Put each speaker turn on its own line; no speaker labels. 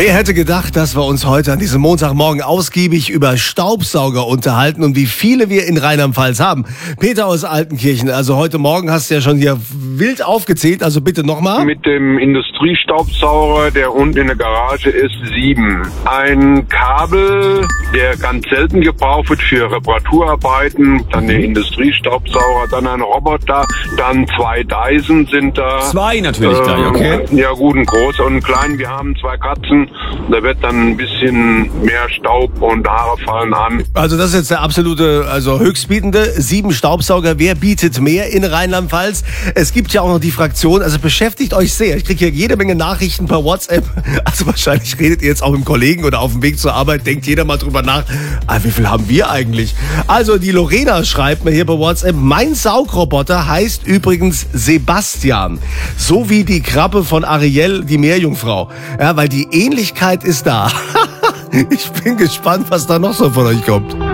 Wer hätte gedacht, dass wir uns heute an diesem Montagmorgen ausgiebig über Staubsauger unterhalten und wie viele wir in Rheinland-Pfalz haben. Peter aus Altenkirchen, also heute Morgen hast du ja schon hier wild aufgezählt, also bitte nochmal.
Mit dem Industriestaubsauger, der unten in der Garage ist, 7. Ein Kabel, der ganz selten gebraucht wird für Reparaturarbeiten, dann der Industriestaubsauger, dann ein Roboter, dann 2 Dyson sind da.
2 natürlich gleich, okay.
Ja gut, ein großer und ein kleiner. Wir haben 2 Katzen, da wird dann ein bisschen mehr Staub und Haare fallen an.
Also das ist jetzt der absolute, also höchstbietende. 7 Staubsauger, wer bietet mehr in Rheinland-Pfalz? Es gibt ja auch noch die Fraktion, also beschäftigt euch sehr. Ich kriege hier jede Menge Nachrichten per WhatsApp. Also wahrscheinlich redet ihr jetzt auch mit dem Kollegen oder auf dem Weg zur Arbeit, denkt jeder mal drüber nach, wie viel haben wir eigentlich? Also die Lorena schreibt mir hier per WhatsApp, mein Saugroboter heißt übrigens Sebastian. So wie die Krabbe von Ariel, die Meerjungfrau. Ja, weil die Ähnlichkeit ist da. Ich bin gespannt, was da noch so von euch kommt.